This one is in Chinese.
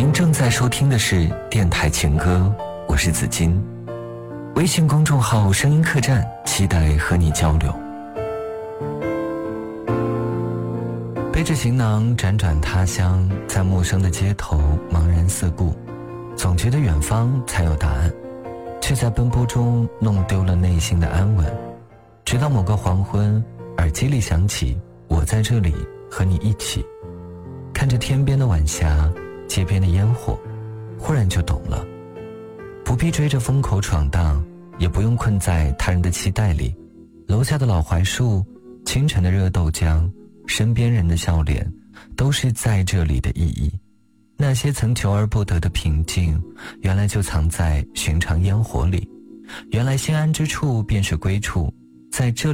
您正在收听的是电台情歌，我是子金。微信公众号声音客栈，期待和你交流。背着行囊辗转他乡，在陌生的街头茫然四顾，总觉得远方才有答案，却在奔波中弄丢了内心的安稳。直到某个黄昏，耳机里响起我在这里和你一起，看着天边的晚霞，街边的烟火，忽然就懂了，不必追着风口闯荡，也不用困在他人的期待里。楼下的老槐树，清晨的热豆浆，身边人的笑脸，都是在这里的意义。那些曾求而不得的平静，原来就藏在寻常烟火里。原来心安之处便是归处，在这里